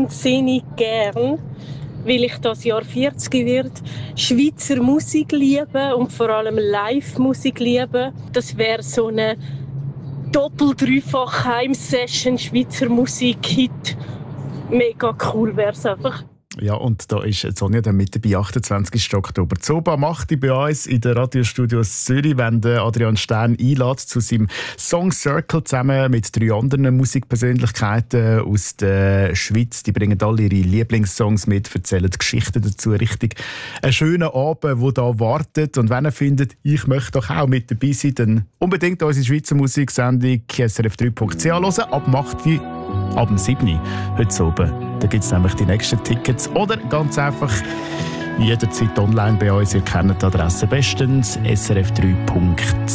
wahnsinnig gern, weil ich das Jahr 40 werde, Schweizer Musik lieben und vor allem Live-Musik lieben. Das wäre so eine doppel-dreifach Heim-Session Schweizer Musik-Hit. Mega cool wäre es einfach. Ja, und da ist Sonja dann mit dabei, 28. Oktober. Zoba macht die bei uns in den Radiostudios Zürich, wenn Adrian Stern einlädt zu seinem Song Circle zusammen mit 3 anderen Musikpersönlichkeiten aus der Schweiz. Die bringen alle ihre Lieblingssongs mit, erzählen Geschichten dazu. Richtig ein schöner Abend, der da wartet. Und wenn ihr findet, ich möchte doch auch mit dabei sein, dann unbedingt unsere Schweizer Musiksendung srf3.ch hören. Ab dem 7. heute oben. Da gibt es nämlich die nächsten Tickets. Oder ganz einfach jederzeit online bei uns. Ihr kennt die Adresse bestens, srf3.ch.